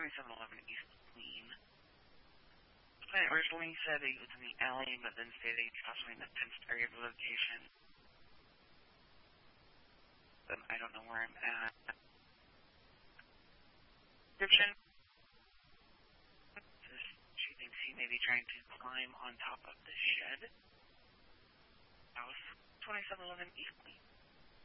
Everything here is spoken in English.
2711 East Queen. I originally said it was in the alley, but then stated it's possibly in the 10th area of the location. But I don't know where I'm at. Description. She thinks he may be trying to climb on top of the shed. House 2711 East Queen.